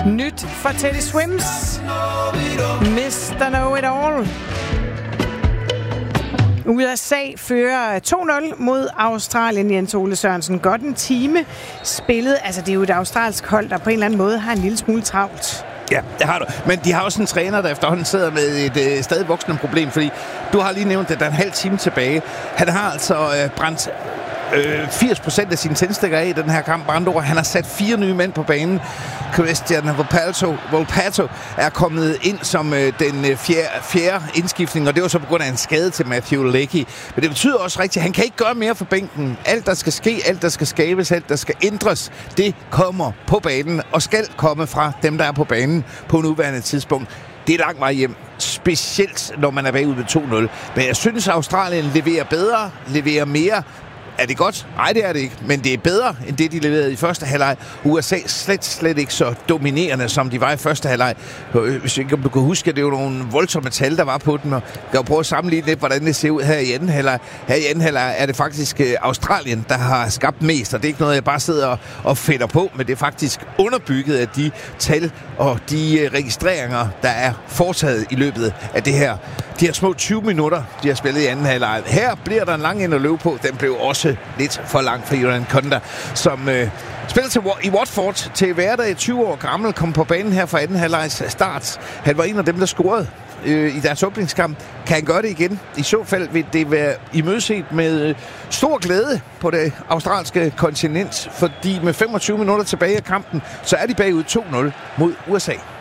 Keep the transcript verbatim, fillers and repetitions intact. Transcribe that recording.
Nyt fra Teddy Swims. mister Know-It-All. U S A fører to nul mod Australien. Jens Ole Sørensen, godt en time spillet. Altså, det er jo et australsk hold, der på en eller anden måde har en lille smule travlt. Ja, det har du. Men de har også en træner, der efterhånden sidder med et øh, stadig voksende problem, fordi du har lige nævnt, at der er en halv time tilbage. Han har altså øh, brændt øh, firs procent af sine tændstikker af i den her kamp. Brandor. Han har sat fire nye mænd på banen. Christian Volpato, Volpato er kommet ind som øh, den øh, fjerde, fjerde indskiftning, og det var så på grund af en skade til Matthew Leckie. Men det betyder også rigtigt, at han kan ikke gøre mere for bænken. Alt, der skal ske, alt, der skal skabes, alt, der skal ændres, det kommer på banen og skal komme fra dem, der er på banen på nuværende tidspunkt. Det er langt vej hjem, specielt når man er bagud med to nul. Men jeg synes, at Australien leverer bedre, leverer mere. Er det godt? Nej, det er det ikke. Men det er bedre, end det, de leverede i første halvleg. U S A slet, slet ikke så dominerende, som de var i første halvleg. Hvis ikke om du kan huske, at det var nogle voldsomme tal, der var på den. Og jeg kan jo prøve at sammenligne lidt, hvordan det ser ud her i anden halvleg. Her i anden halvleg er det faktisk Australien, der har skabt mest. Og det er ikke noget, jeg bare sidder og, og fætter på, men det er faktisk underbygget af de tal og de registreringer, der er foretaget i løbet af det her. De her små tyve minutter, de har spillet i anden halvleg. Her bliver der en lang ind at løbe på. Den blev også lidt for lang for Iran Konda, som øh, spiller til, i Watford til hverdag, tyve år gammel, kom på banen her fra anden halvlegs start. Han var en af dem, der scorede øh, i deres åbningskamp. Kan han gøre det igen? I så fald vil det være imødeset med øh, stor glæde på det australske kontinent, fordi med femogtyve minutter tilbage af kampen, så er de bagud to nul mod U S A.